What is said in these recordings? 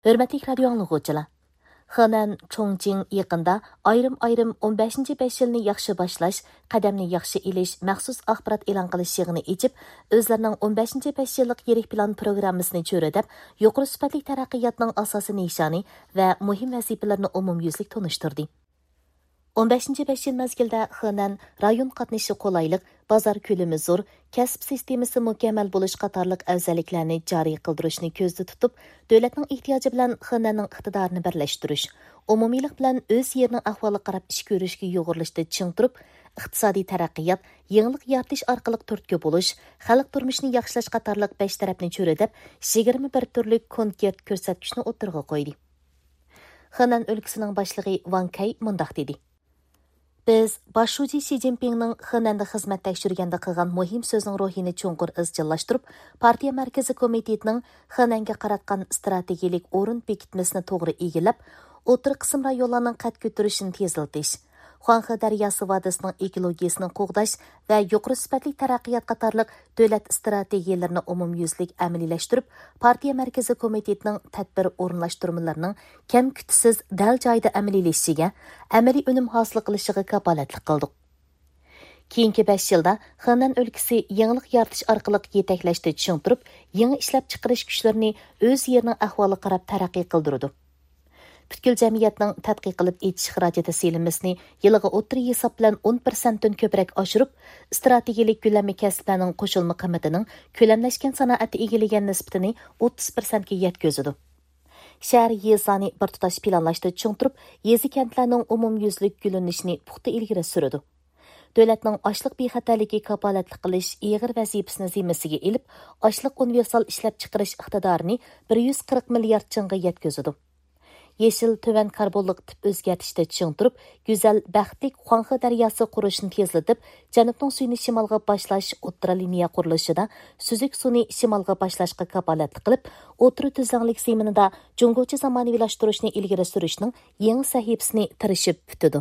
Hörmətli radio anlıqçılar. Xenan Chongqing yaqında ayrim 15-5 yilni yaxshi boshlash, qadamni yaxshi ilish maxsus axborot e'lon qilish yig'ini echib, o'zlarining 15-5 yillik yirik plan programmasini cho'radab, yuqori sifatli taraqqiyotning asosiy nishoni va muhim vazifalarni umumyuzlik tanishtirdi. 15-5 yil mezgilda Xenan rayon qatnashi qulaylik, bozor ko'lami zo'r, kasb sistemasi mukammal bo'lish qatorliq afzalliklarni joriy qildirishni ko'zda tutib, davlatning ehtiyoji bilan Xenanning iqtidorini birlashtirish, umumiylik bilan o'z yerining ahvoliga qarab ish ko'rishga yo'g'rilishda ching turib, iqtisodiy taraqqiyot, yangilik yaratish orqali turtki bo'lish, xalq turmushini yaxshilash qatorliq 5 tarafni cho'radab, 21 turli konkret ko'rsatkichni o'tirg'a qo'ydi. Xenan o'lkasining boshlig'i Wang Kai mundaq dedi: Biz Başuji Xi Jinpingning Xenanda xizmat tekshirganda qilgan muhim so'zning ruhini cho'nqur izchillashtirib, partiya markazi komitetining Xenanga qaratgan strategik o'rin bekitmasini to'g'ri egallab, o'tir qism rayonlarning qad ko'tarishini tezlatish, Xuanxe daryosi vodisining ekologiyasini qo'g'dash va yuqori sifatli taraqqiyot qatorliq davlat strategiyalarini umumyuzlik amaliylashtirib, partiya markazi komitetining tadbir o'rinlashtirmalarining kam kutisiz dal joyda amaliylashishiga, amaliy unum hosil qilishiga kapolatlik qildik. Keyingi 5 yilda Xenan o'lkasi yangilik yaratish orqali yetaklashda tushuntirib, yangi ishlab chiqarish kuchlarini o'z yerining ahvoliga qarab taraqqiy qildirdi. Бүткіл жәмиятның тәтқиқ қылып етіш xarajati selimizini yiliga o'ttir hisob bilan 10% dan ko'proq oshirib, strategik ko'lamli kasblarning qo'shilma qiymatining ko'lamlashgan sanoatga egillagan nisbatini 30% ga yetkazadi. Shahar yezani bir tutash planlashda tushuntirib, yezi kentlarning umumyuzlik gullanishini puxta ilgari suradi. Davlatning ochliq bexatarligi kapolatlik qilish ig'ir vazifasini zimmasiga ilib, ochliq universal ishlab chiqarish iqtidorini 140 milliard chingga yetkazadi. Yeşil töven karbonluq tip o'zgartishda tushuntirib, go'zal, baxtlik Xuanxe daryosi qurishni tezlatib, janubning suyini shimolga boshlash o'rta liniya qurilishida suzuk suvni shimolga boshlashga kapolatlik qilib, o'rta tuzlanlik zeminida jungochi zamonaviylashtirishni ilgari surishning yangi sahifasini tirishib bitdi.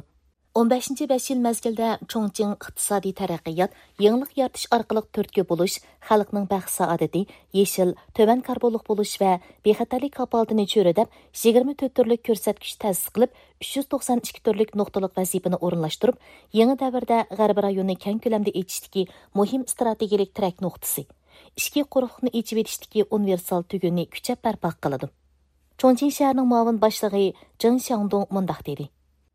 15-5 yil mezgilda Chongqing iqtisodiy taraqqiyot, yangilik yaratish orqali turtki bo'lish, xalqning baxt saodati, yeshil, töven karbonliq bo'lish va bexatarlik kapolatini cho'radab, 24 turlik ko'rsatkich ta'sis qilib, 392 turlik nuqtalik vazifani o'rinlashtirib, yangi davrda G'arb rayonini keng ko'lamda echishdagi muhim strategik trak nuqtasi, ichki quruqni echib etishdagi universal tugunni kuchab barpo qiladi. Chongqing shahrining muavin boshlig'i Zheng Xiangdong mundaq dedi: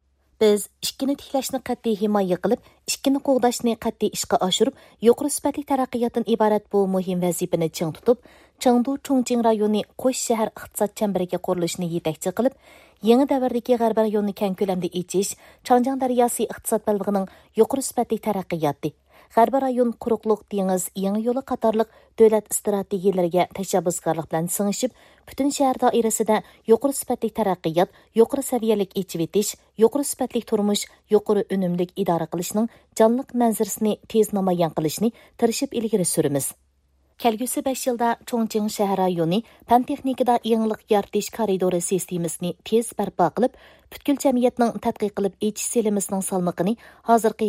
Biz ikkini tiklashni qat'iy himoya qilib, ikkini qo'g'dashni qat'iy ishga oshirib, yuqori sifatli taraqqiyotdan iborat bu muhim vazifani ching tutib, Chengdu Chongqing rayoni qo'sh shahar iqtisod chemberiga qurilishini yetakchi qilib, yangi davrdagi G'arb rayonini keng ko'lamda echish, Changjiang daryosi iqtisod balg'ining yuqori sifatli taraqqiyoti, G'arb rayon quruqliq dengiz yangi yo'li qatorliq davlat strategiyalariga tashabbuskorlik bilan singishib, butun shahar doirasida yuqori sifatli taraqqiyot, yuqori saviyalik echib etish, yuqori sifatli turmush, yuqori unumlik idora qilishning jonliq manzarasini tez namoyon qilishni tirishib ilgari suramiz. Kelgusi 5 yilda Chongqing shahar rayoni fan texnikada yangilik yaratish koridori sistemasini tez barpo qilib, butkul jamiyatning tadqiq qilib echish selimisining salmoqini hozirgi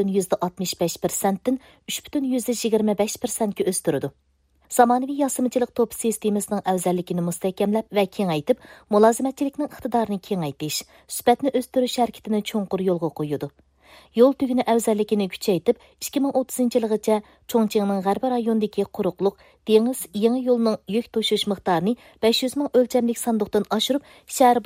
2,65% dan 3,25% ga o'stirdi. Zamonaviy yasamachilik top sistemasining afzalligini mustahkamlab va kengaytib, mulozimatchilikning iqtidorini kengaytish, sifatni o'stirish harakatini cho'nqur yo'lga qo'yadi. Yo'l tuguni afzalligini kuchaytib, 2030-yilgacha Chongqingning g'arbi rayonidagi quruqliq, dengiz yangi yo'lning yuk tashish miqdorini 500 ming o'lchamlik sandiqdan oshirib, shahar